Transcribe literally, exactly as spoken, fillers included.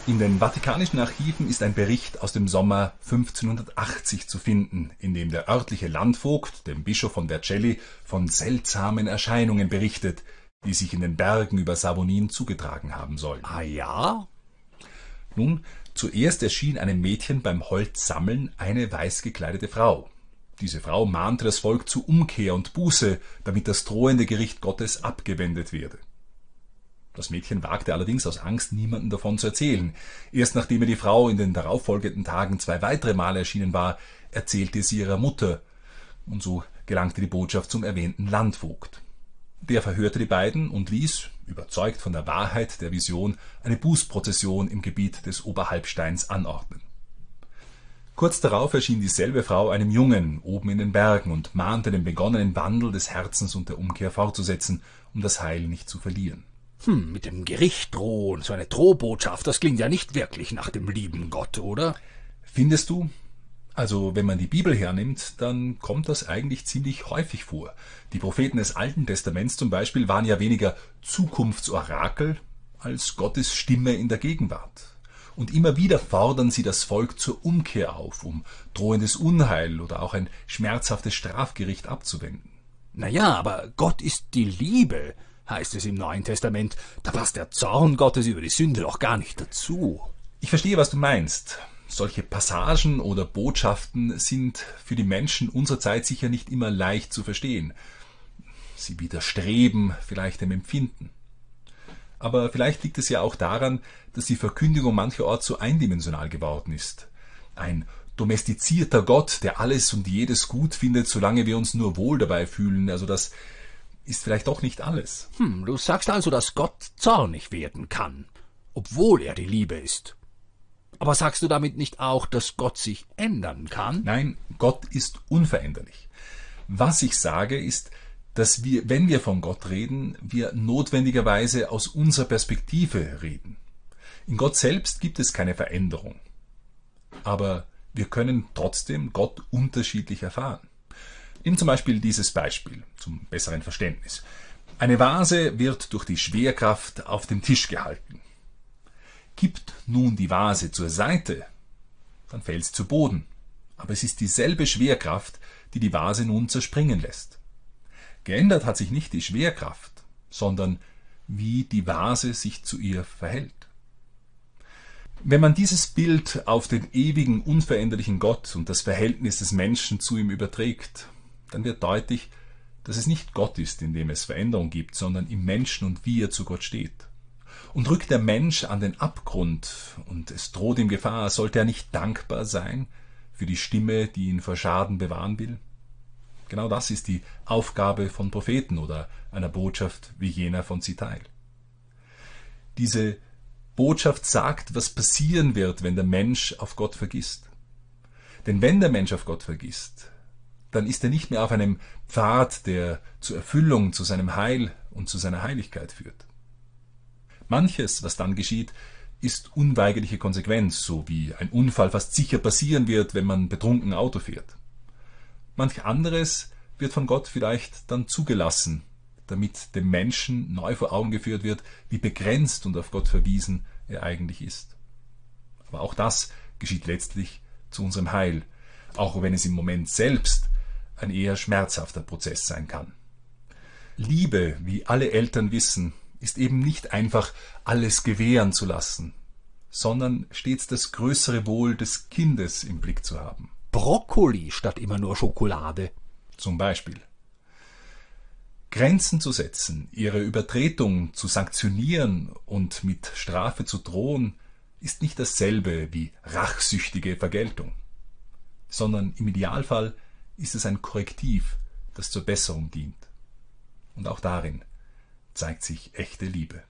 In den Vatikanischen Archiven ist ein Bericht aus dem Sommer fünfzehnhundertachtzig zu finden, in dem der örtliche Landvogt, dem Bischof von Vercelli, von seltsamen Erscheinungen berichtet, die sich in den Bergen über Savonin zugetragen haben sollen. Ah ja? Nun, zuerst erschien einem Mädchen beim Holzsammeln eine weiß gekleidete Frau. Diese Frau mahnte das Volk zu Umkehr und Buße, damit das drohende Gericht Gottes abgewendet werde. Das Mädchen wagte allerdings aus Angst, niemandem davon zu erzählen. Erst nachdem ihr die Frau in den darauffolgenden Tagen zwei weitere Male erschienen war, erzählte sie ihrer Mutter, und so gelangte die Botschaft zum erwähnten Landvogt. Der verhörte die beiden und ließ, überzeugt von der Wahrheit der Vision, eine Bußprozession im Gebiet des Oberhalbsteins anordnen. Kurz darauf erschien dieselbe Frau einem Jungen oben in den Bergen und mahnte den begonnenen Wandel des Herzens und der Umkehr fortzusetzen, um das Heil nicht zu verlieren. Hm, mit dem Gericht drohen, so eine Drohbotschaft, das klingt ja nicht wirklich nach dem lieben Gott, oder? Findest du? Also, wenn man die Bibel hernimmt, dann kommt das eigentlich ziemlich häufig vor. Die Propheten des Alten Testaments zum Beispiel waren ja weniger Zukunftsorakel als Gottes Stimme in der Gegenwart. Und immer wieder fordern sie das Volk zur Umkehr auf, um drohendes Unheil oder auch ein schmerzhaftes Strafgericht abzuwenden. Naja, aber Gott ist die Liebe, heißt es im Neuen Testament. Da passt der Zorn Gottes über die Sünde doch gar nicht dazu. Ich verstehe, was du meinst. Solche Passagen oder Botschaften sind für die Menschen unserer Zeit sicher nicht immer leicht zu verstehen. Sie widerstreben vielleicht dem Empfinden. Aber vielleicht liegt es ja auch daran, dass die Verkündigung mancherorts so eindimensional geworden ist. Ein domestizierter Gott, der alles und jedes gut findet, solange wir uns nur wohl dabei fühlen, also das ist vielleicht doch nicht alles. Hm, du sagst also, dass Gott zornig werden kann, obwohl er die Liebe ist. Aber sagst du damit nicht auch, dass Gott sich ändern kann? Nein, Gott ist unveränderlich. Was ich sage, ist, dass wir, wenn wir von Gott reden, wir notwendigerweise aus unserer Perspektive reden. In Gott selbst gibt es keine Veränderung. Aber wir können trotzdem Gott unterschiedlich erfahren. Nimm zum Beispiel dieses Beispiel zum besseren Verständnis. Eine Vase wird durch die Schwerkraft auf dem Tisch gehalten. Kippt nun die Vase zur Seite, dann fällt sie zu Boden. Aber es ist dieselbe Schwerkraft, die die Vase nun zerspringen lässt. Geändert hat sich nicht die Schwerkraft, sondern wie die Vase sich zu ihr verhält. Wenn man dieses Bild auf den ewigen, unveränderlichen Gott und das Verhältnis des Menschen zu ihm überträgt, dann wird deutlich, dass es nicht Gott ist, in dem es Veränderung gibt, sondern im Menschen und wie er zu Gott steht. Und rückt der Mensch an den Abgrund und es droht ihm Gefahr, sollte er nicht dankbar sein für die Stimme, die ihn vor Schaden bewahren will? Genau das ist die Aufgabe von Propheten oder einer Botschaft wie jener von Zital. Diese Botschaft sagt, was passieren wird, wenn der Mensch auf Gott vergisst. Denn wenn der Mensch auf Gott vergisst, dann ist er nicht mehr auf einem Pfad, der zur Erfüllung, zu seinem Heil und zu seiner Heiligkeit führt. Manches, was dann geschieht, ist unweigerliche Konsequenz, so wie ein Unfall fast sicher passieren wird, wenn man betrunken Auto fährt. Manch anderes wird von Gott vielleicht dann zugelassen, damit dem Menschen neu vor Augen geführt wird, wie begrenzt und auf Gott verwiesen er eigentlich ist. Aber auch das geschieht letztlich zu unserem Heil, auch wenn es im Moment selbst ein eher schmerzhafter Prozess sein kann. Liebe, wie alle Eltern wissen, ist eben nicht einfach alles gewähren zu lassen, sondern stets das größere Wohl des Kindes im Blick zu haben. Brokkoli statt immer nur Schokolade. Zum Beispiel. Grenzen zu setzen, ihre Übertretung zu sanktionieren und mit Strafe zu drohen, ist nicht dasselbe wie rachsüchtige Vergeltung, sondern im Idealfall ist es ein Korrektiv, das zur Besserung dient. Und auch darin zeigt sich echte Liebe.